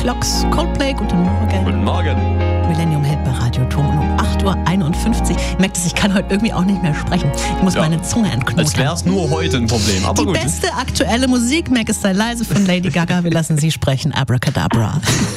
Clocks, Coldplay, guten Morgen. Guten Morgen. Millennium Hit bei Radio Turm um 8.51 Uhr. Ich merke, ich kann heute irgendwie auch nicht mehr sprechen. Ich muss meine Zunge entknoten. Als wäre es nur heute ein Problem, aber Die gut. beste aktuelle Musik, Mac ist sei leise von Lady Gaga. Wir lassen sie sprechen. Abracadabra.